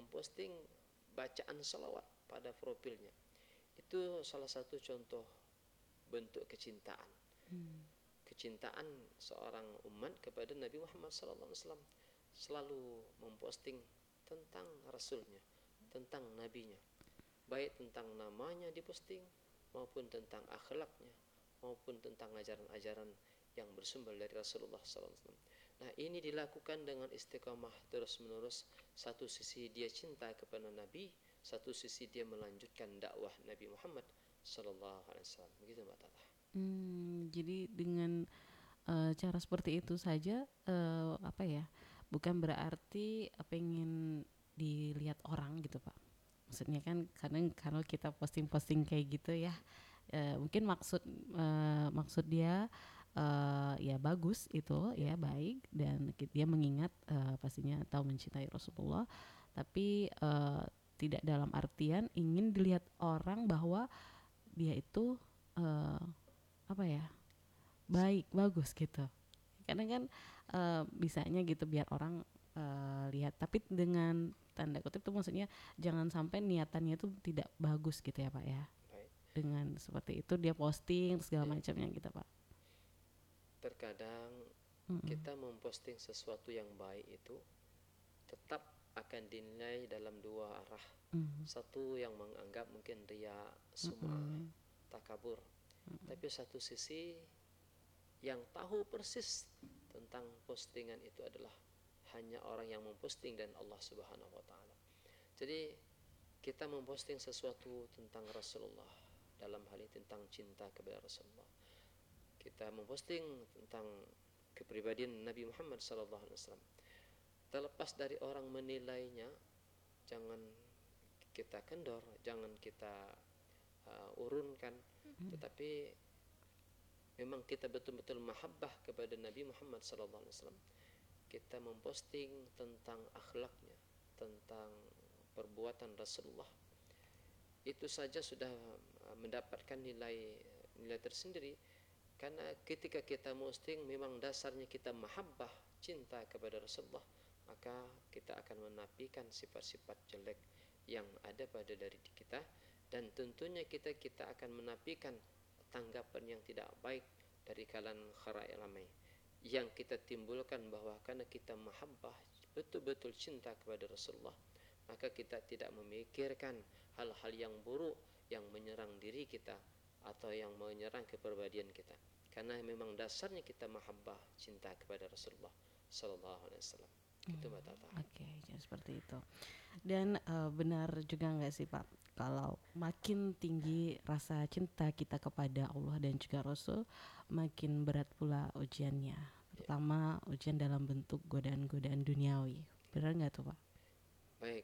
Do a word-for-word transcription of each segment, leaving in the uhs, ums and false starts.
memposting bacaan salawat pada profilnya. Itu salah satu contoh bentuk kecintaan. Hmm. Kecintaan seorang umat kepada Nabi Muhammad sallallahu alaihi wasallam, selalu memposting tentang rasulnya, tentang nabinya, baik tentang namanya diposting maupun tentang akhlaknya, maupun tentang ajaran-ajaran yang bersumber dari Rasulullah sallallahu alaihi wasallam. Nah, ini dilakukan dengan istiqamah terus menerus. Satu sisi dia cinta kepada Nabi, satu sisi dia melanjutkan dakwah Nabi Muhammad sallallahu alaihi wasallam. Begitu Mbak Tata. Hmm, jadi dengan uh, cara seperti itu saja, uh, apa ya, bukan berarti pengen dilihat orang gitu Pak. Maksudnya kan kadang kalau kita posting-posting kayak gitu ya, uh, mungkin maksud uh, maksud dia uh, ya bagus itu ya, baik, dan dia mengingat uh, pastinya tahu mencintai Rasulullah, tapi uh, tidak dalam artian ingin dilihat orang bahwa dia itu uh, apa ya, baik, bagus gitu. Karena kan uh, bisanya gitu biar orang uh, lihat, tapi dengan tanda kutip tuh maksudnya jangan sampai niatannya tuh tidak bagus gitu ya Pak ya. Baik. Dengan seperti itu dia posting segala ya. macamnya gitu Pak. Terkadang mm-mm. kita memposting sesuatu yang baik itu tetap akan dinilai dalam dua arah. Mm. Satu yang menganggap mungkin ria, sum'ah, takabur. Mm-mm. Tapi satu sisi yang tahu persis tentang postingan itu adalah hanya orang yang memposting dan Allah Subhanahu wa taala. Jadi kita memposting sesuatu tentang Rasulullah, dalam hal ini tentang cinta kepada Rasulullah. Kita memposting tentang kepribadian Nabi Muhammad sallallahu alaihi wasallam. Terlepas dari orang menilainya, jangan kita kendor, jangan kita uh, urunkan, mm-hmm. tetapi memang kita betul-betul mahabbah kepada Nabi Muhammad sallallahu alaihi wasallam. Kita memposting tentang akhlaknya, tentang perbuatan Rasulullah. Itu saja sudah mendapatkan nilai nilai tersendiri, karena ketika kita posting memang dasarnya kita mahabbah, cinta kepada Rasulullah, maka kita akan menafikan sifat-sifat jelek yang ada pada diri kita, dan tentunya kita kita akan menafikan tanggapan yang tidak baik dari kalangan khalayak ramai yang kita timbulkan, bahwa karena kita mahabbah, betul-betul cinta kepada Rasulullah, maka kita tidak memikirkan hal-hal yang buruk yang menyerang diri kita atau yang menyerang kepribadian kita, karena memang dasarnya kita mahabbah, cinta kepada Rasulullah sallallahu alaihi wasallam. Itu Mbak Tata. Oke, okay, jadi seperti itu. Dan uh, benar juga nggak sih Pak, kalau makin tinggi rasa cinta kita kepada Allah dan juga Rasul, makin berat pula ujiannya, terutama yeah. ujian dalam bentuk godaan-godaan duniawi. Benar nggak tuh Pak? Baik.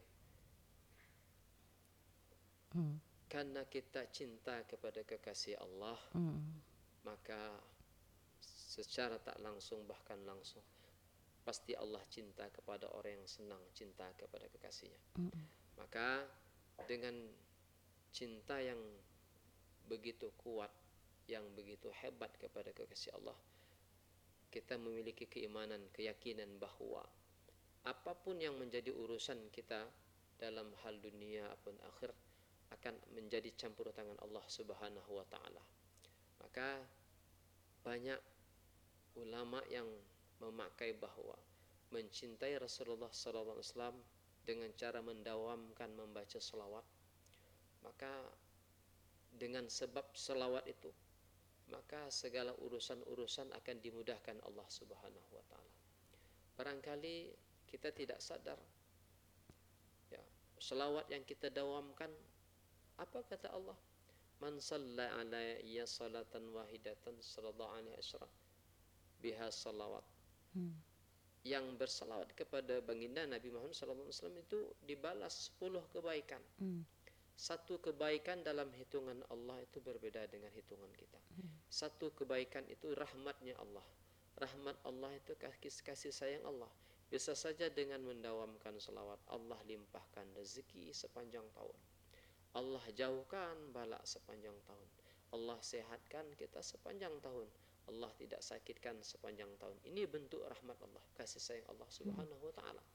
Hmm. Karena kita cinta kepada kekasih Allah, hmm. maka secara tak langsung bahkan langsung pasti Allah cinta kepada orang yang senang cinta kepada kekasihnya. Mm-hmm. Maka dengan cinta yang begitu kuat, yang begitu hebat kepada kekasih Allah, kita memiliki keimanan, keyakinan bahwa apapun yang menjadi urusan kita dalam hal dunia ataupun akhir akan menjadi campur tangan Allah Subhanahu wa taala. Maka banyak ulama yang memakai bahwa mencintai Rasulullah sallallahu alaihi wasallam dengan cara mendawamkan membaca selawat, maka dengan sebab selawat itu maka segala urusan-urusan akan dimudahkan Allah Subhanahu wa taala. Barangkali kita tidak sadar ya, selawat yang kita dawamkan, apa kata Allah? Man shalla alayya salatan wahidatan sallallahu alaihi wasallam biha salawat. Hmm. Yang bersalawat kepada baginda Nabi Muhammad sallallahu alaihi wasallam itu dibalas sepuluh kebaikan. Hmm. Satu kebaikan dalam hitungan Allah itu berbeda dengan hitungan kita. Hmm. Satu kebaikan itu rahmatnya Allah. Rahmat Allah itu kasih, kasih sayang Allah. Bisa saja dengan mendawamkan salawat, Allah limpahkan rezeki sepanjang tahun. Allah jauhkan bala sepanjang tahun. Allah sehatkan kita sepanjang tahun. Allah tidak sakitkan sepanjang tahun. Ini bentuk rahmat Allah, kasih sayang Allah Subhanahu wa taala.